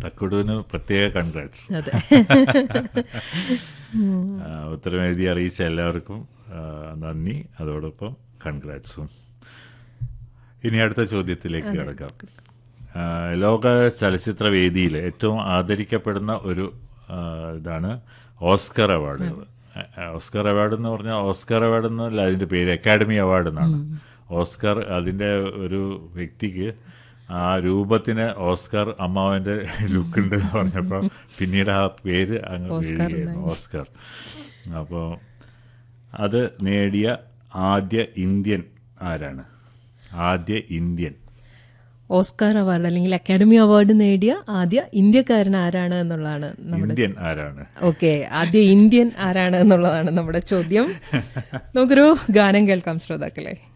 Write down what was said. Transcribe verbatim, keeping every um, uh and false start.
തക്കുടുവിന് പ്രത്യേക കൺഗ്രാറ്റ്സ്. അതെ. ഉത്തരം എഴുതി അറിയിച്ച എല്ലാവർക്കും നന്ദി, അതോടൊപ്പം കൺഗ്രാറ്റ്സും. ഇനി അടുത്ത ചോദ്യത്തിലേക്ക് കിടക്കാം. ലോക ചലച്ചിത്ര വേദിയിൽ ഏറ്റവും ആദരിക്കപ്പെടുന്ന ഒരു ഇതാണ് ഓസ്കർ അവാർഡുകൾ. ഓസ്കർ അവാർഡ് എന്ന് പറഞ്ഞാൽ ഓസ്കർ അവാർഡ് എന്നല്ല അതിൻ്റെ പേര്, അക്കാഡമി അവാർഡ് എന്നാണ്. ഓസ്കർ അതിൻ്റെ ഒരു വ്യക്തിക്ക് ആ രൂപത്തിന് ഓസ്കർ അമ്മാവൻ്റെ ലുക്കുണ്ട് എന്ന് പറഞ്ഞപ്പോൾ പിന്നീട് ആ പേര് അങ്ങ് വീഴുകയായിരുന്നു, ഓസ്കർ. അപ്പോൾ അത് നേടിയ ആദ്യ ഇന്ത്യൻ ആരാണ്? ആദ്യ ഇന്ത്യൻ ഓസ്കാർ അവാർഡ് അല്ലെങ്കിൽ അക്കാഡമി അവാർഡ് നേടിയ ആദ്യ ഇന്ത്യക്കാരൻ ആരാണ് എന്നുള്ളതാണ് നമ്മുടെ ഇന്ത്യൻ ആരാണ്. ഓക്കെ, ആദ്യ ഇന്ത്യൻ ആരാണ് എന്നുള്ളതാണ് നമ്മുടെ ചോദ്യം. നമുക്കൊരു ഗാനം കേൾക്കാം ശ്രോതാക്കളെ.